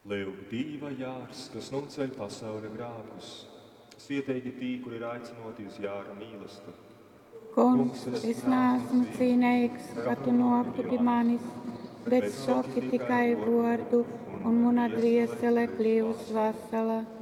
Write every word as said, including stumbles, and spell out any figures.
Lūgdīva jārs, kas nuceļ pasaules grākus, svietīgi tī, kur ir aicinoti uz jāra mīlestību. Kungs, es neesmu cienīgs, ka tu nopūti manis, bet soki tikai vārdu, un mana dvēsele kļūs vesela.